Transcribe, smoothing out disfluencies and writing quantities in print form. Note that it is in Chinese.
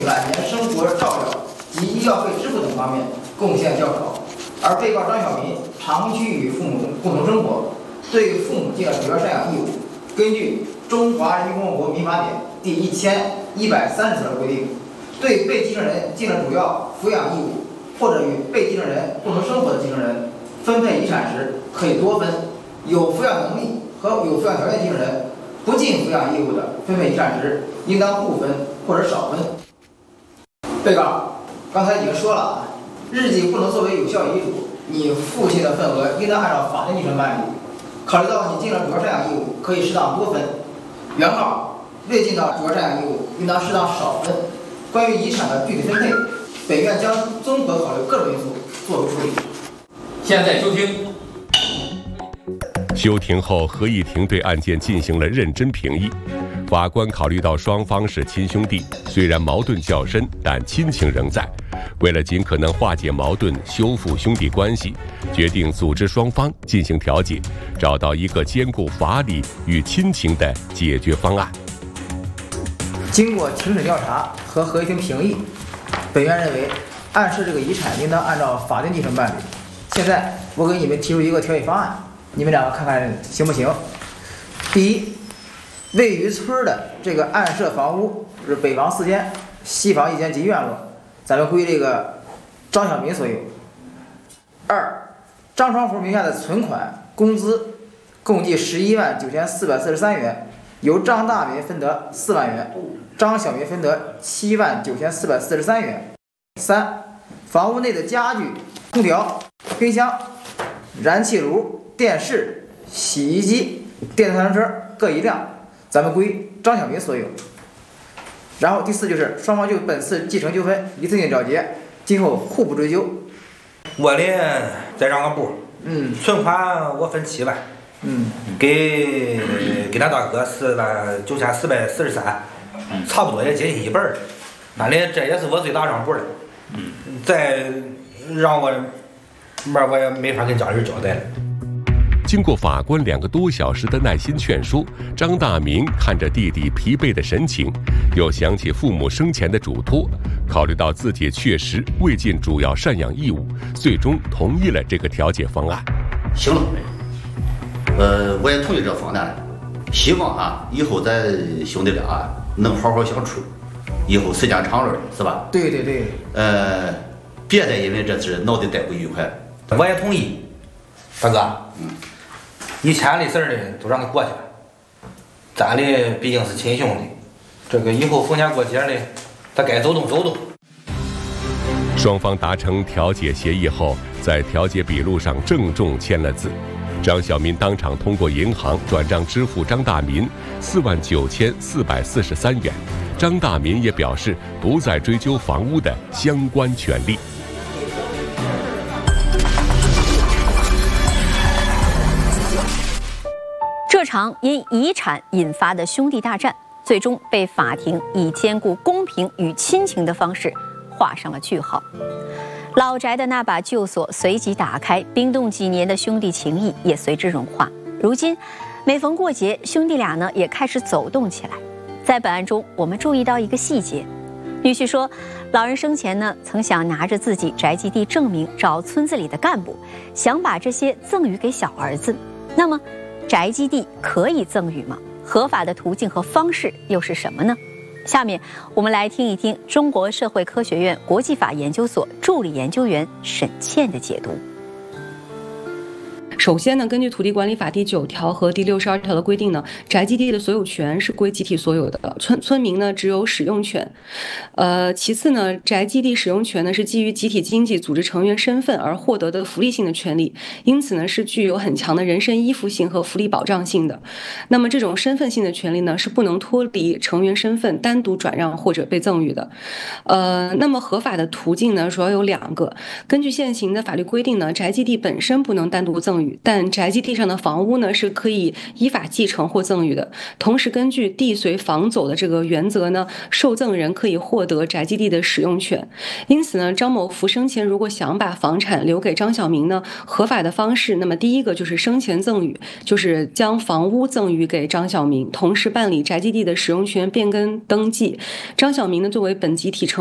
晚年生活照料及医药费支付等方面贡献较少，而被告张小民长期与父母共同生活，对父母尽了主要赡养义务。根据《中华人民共和国民法典》第1130条的规定，对被继承人尽了主要抚养义务，或者与被继承人共同生活的继承人分配遗产时可以多分，有抚养能力和有抚养条件继承人不尽抚养义务的，分配遗产时应当不分或者少分。被告刚才已经说了，日记不能作为有效遗嘱，你父亲的份额应当按照法定继承办理。考虑到你尽了主要赡养义务，可以适当多分；原告未尽到主要赡养义务，应当适当少分。关于遗产的具体分配，本院将综合考虑各种因素作出处理。 现在休庭。 休庭后，合议庭对案件进行了认真评议。法官考虑到双方是亲兄弟，虽然矛盾较深，但亲情仍在。为了尽可能化解矛盾，修复兄弟关系，决定组织双方进行调解，找到一个兼顾法理与亲情的解决方案。 经过庭审调查和合议庭评议，本院认为案涉这个遗产应当按照法定继承办理。现在我给你们提出一个调解方案，你们两个看看行不行？第一，位于村的这个案涉房屋是北房4间，西房1间及院落，咱们归这个张小民所有。二，张双福名下的存款、工资共计119443元，由张大民分得4万元，张小民分得79443元。三，房屋内的家具、空调、冰箱、燃气炉、电视、洗衣机、电动三轮车各一辆，咱们归张小民所有。然后第四就是双方就本次继承纠纷一次性了结，今后互不追究。 我的再让个步，存款我分7万，给他大哥49443，差不多也接近一半了。反正这也是我最大让步的，再让我也没法跟家人交代了。 经过法官2个多小时的耐心劝说，张大民看着弟弟疲惫的神情，又想起父母生前的嘱托，考虑到自己确实未尽主要赡养义务，最终同意了这个调解方案。 行了，我也同意这方案，希望以后咱兄弟俩能好好相处，以后时间长了是吧？ 对对对。 别再因为这事闹得再不愉快。 我也同意，大哥。以前的事儿呢，都让他过去了。咱的毕竟是亲兄弟，这个以后逢年过节的，他该走动走动。 双方达成调解协议后，在调解笔录上郑重签了字。张小民当场通过银行转账支付张大民49443元，张大民也表示不再追究房屋的相关权利。 这场因遗产引发的兄弟大战，最终被法庭以兼顾公平与亲情的方式画上了句号。老宅的那把旧锁随即打开，冰冻几年的兄弟情谊也随之融化。如今，每逢过节，兄弟俩呢也开始走动起来。在本案中，我们注意到一个细节，女婿说，老人生前呢曾想拿着自己宅基地证明找村子里的干部，想把这些赠予给小儿子。那么，宅基地可以赠与吗？合法的途径和方式又是什么呢？下面我们来听一听中国社会科学院国际法研究所助理研究员沈倩的解读。 首先呢，根据土地管理法第9条和第62条的规定呢，宅基地的所有权是归集体所有的，村民呢只有使用权。其次呢，宅基地使用权呢是基于集体经济组织成员身份而获得的福利性的权利，因此呢是具有很强的人身依附性和福利保障性的。那么这种身份性的权利呢是不能脱离成员身份单独转让或者被赠与的。那么合法的途径呢主要有2个。根据现行的法律规定呢，宅基地本身不能单独赠与。 予，但宅基地上的房屋呢是可以依法继承或赠与的。同时，根据地随房走的这个原则呢，受赠人可以获得宅基地的使用权。因此呢，张某福生前如果想把房产留给张晓明呢，合法的方式，那么第一个就是生前赠与，就是将房屋赠与给张晓明，同时办理宅基地的使用权变更登记。张晓明呢作为本集体成